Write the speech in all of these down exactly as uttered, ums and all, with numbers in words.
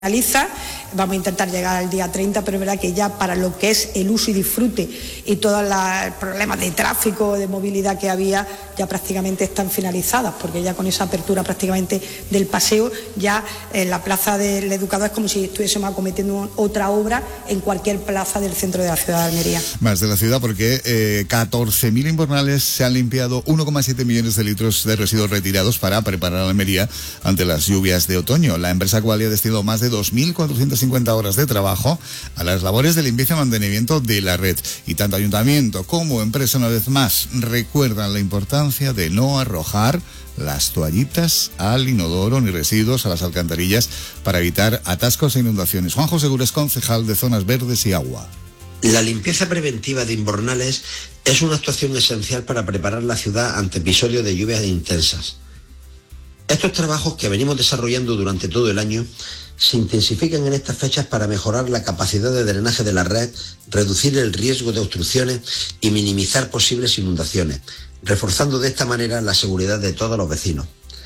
Finaliza, vamos a intentar llegar al día treinta, pero es verdad que ya para lo que es el uso y disfrute y todos los problemas de tráfico, de movilidad que había, ya prácticamente están finalizadas, porque ya con esa apertura prácticamente del paseo, ya en la plaza del Educador es como si estuviésemos acometiendo otra obra en cualquier plaza del centro de la ciudad de Almería. Más de la ciudad, porque eh, catorce mil invernales se han limpiado uno coma siete millones de litros de residuos retirados para preparar a Almería ante las lluvias de otoño. La empresa Aqualia ha destinado más de dos mil cuatrocientas cincuenta horas de trabajo a las labores de limpieza y mantenimiento de la red. Y tanto ayuntamiento como empresa, una vez más, recuerdan la importancia de no arrojar las toallitas al inodoro ni residuos a las alcantarillas para evitar atascos e inundaciones. Juan José Gures, concejal de Zonas Verdes y Agua. La limpieza preventiva de invernales es una actuación esencial para preparar la ciudad ante episodios de lluvias intensas. Estos trabajos que venimos desarrollando durante todo el año se intensifican en estas fechas para mejorar la capacidad de drenaje de la red, reducir el riesgo de obstrucciones y minimizar posibles inundaciones, reforzando de esta manera la seguridad de todos los vecinos.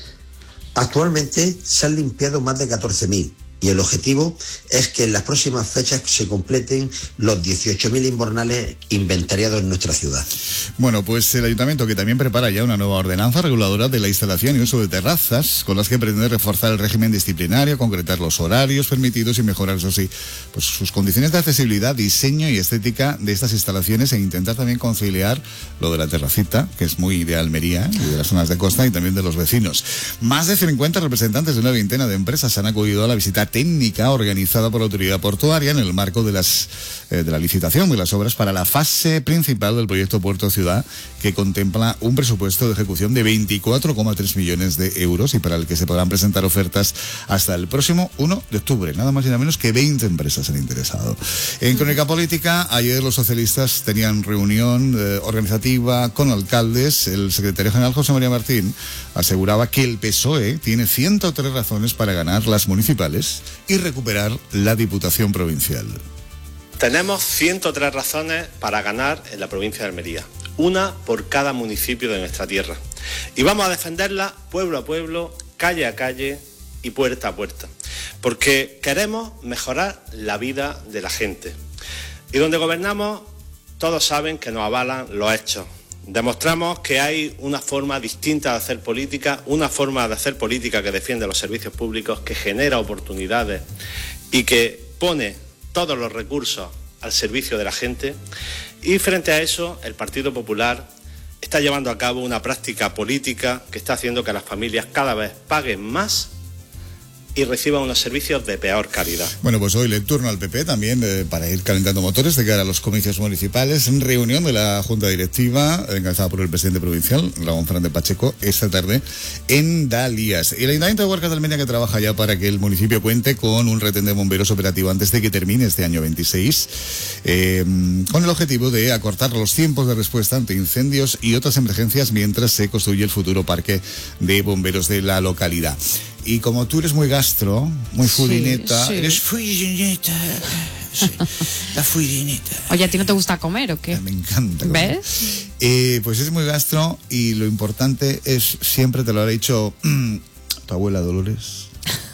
Actualmente se han limpiado más de catorce mil y el objetivo es que en las próximas fechas se completen los dieciocho mil invernales inventariados en nuestra ciudad. Bueno, pues el ayuntamiento, que también prepara ya una nueva ordenanza reguladora de la instalación y uso de terrazas, con las que pretende reforzar el régimen disciplinario, concretar los horarios permitidos y mejorar, eso sí, pues sus condiciones de accesibilidad, diseño y estética de estas instalaciones, e intentar también conciliar lo de la terracita, que es muy de Almería y de las zonas de costa y también de los vecinos. Más de cincuenta representantes de una veintena de empresas han acudido a la visita técnica organizada por la autoridad portuaria en el marco de las eh, de la licitación de las obras para la fase principal del proyecto Puerto Ciudad, que contempla un presupuesto de ejecución de veinticuatro coma tres millones de euros y para el que se podrán presentar ofertas hasta el próximo uno de octubre. Nada más y nada menos que veinte empresas han interesado. En Crónica Política, ayer los socialistas tenían reunión eh, organizativa con alcaldes. El secretario general José María Martín aseguraba que el P S O E tiene ciento tres razones para ganar las municipales y recuperar la Diputación Provincial. Tenemos ciento tres razones para ganar en la provincia de Almería, una por cada municipio de nuestra tierra. Y vamos a defenderla pueblo a pueblo, calle a calle y puerta a puerta, porque queremos mejorar la vida de la gente. Y donde gobernamos, todos saben que nos avalan los hechos. Demostramos que hay una forma distinta de hacer política, una forma de hacer política que defiende los servicios públicos, que genera oportunidades y que pone todos los recursos al servicio de la gente. Y frente a eso, el Partido Popular está llevando a cabo una práctica política que está haciendo que las familias cada vez paguen más y reciban unos servicios de peor calidad. Bueno, pues hoy le turno al P P también eh, para ir calentando motores de cara a los comicios municipales. En reunión de la Junta Directiva, encabezada por el presidente provincial, Ramón Fernández Pacheco, esta tarde en Dalías. Y el Ayuntamiento de Huerca de Almería, que trabaja ya para que el municipio cuente con un retén de bomberos operativo antes de que termine este año veintiséis, eh, con el objetivo de acortar los tiempos de respuesta ante incendios y otras emergencias mientras se construye el futuro parque de bomberos de la localidad. Y como tú eres muy gastro, muy furineta, sí, sí. eres furineta, sí, la furineta. Oye, ¿a ti no te gusta comer o qué? Me encanta comer. ¿Ves? Eh, pues es muy gastro y lo importante es, siempre te lo habrá dicho tu abuela Dolores.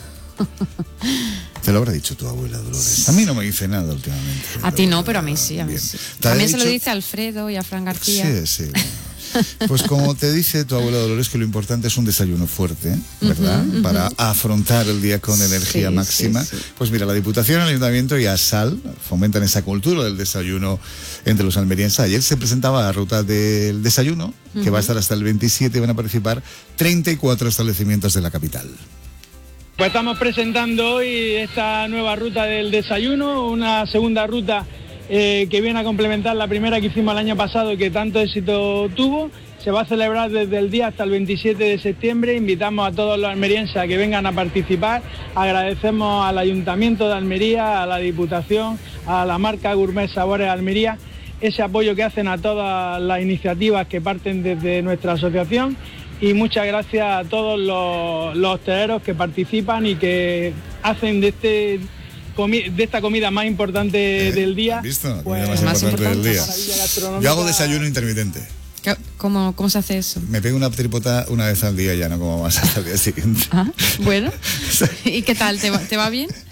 Te lo habrá dicho tu abuela Dolores. A mí no me dice nada últimamente. A ti no, pero a mí sí, a mí sí. También se lo dice a Alfredo y a Fran García. Sí, sí. Pues como te dice tu abuela Dolores, que lo importante es un desayuno fuerte, ¿verdad? Uh-huh, uh-huh. Para afrontar el día con energía sí, máxima. Sí, sí. Pues mira, la Diputación, el Ayuntamiento y ASAL fomentan esa cultura del desayuno entre los almerienses. Ayer se presentaba la ruta del desayuno, uh-huh. que va a estar hasta el veintisiete, y van a participar treinta y cuatro establecimientos de la capital. Pues estamos presentando hoy esta nueva ruta del desayuno, una segunda ruta Eh, que viene a complementar la primera que hicimos el año pasado, que tanto éxito tuvo. Se va a celebrar desde el día hasta el veintisiete de septiembre. Invitamos a todos los almerienses a que vengan a participar. Agradecemos al Ayuntamiento de Almería, a la Diputación, a la marca Gourmet Sabores Almería, ese apoyo que hacen a todas las iniciativas que parten desde nuestra asociación. Y muchas gracias a todos los, los hosteleros que participan y que hacen de este de esta comida más importante eh, del día. ¿Visto? Pues, más, más importante del día. Yo hago desayuno intermitente. ¿Cómo, ¿Cómo se hace eso? Me pego una tripota una vez al día, ya no como más hasta el día siguiente. Ah, bueno. ¿Y qué tal? ¿Te va, ¿te va bien?